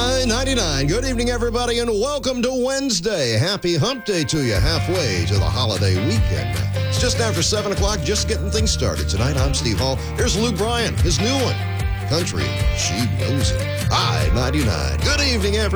I-99. Good evening, everybody, and welcome to Wednesday. Happy hump day to you, halfway to the holiday weekend. It's just after 7 o'clock, just getting things started. Tonight, I'm Steve Hall. Here's Luke Bryan, his new one, Country She Knows It. I-99. Good evening, everybody.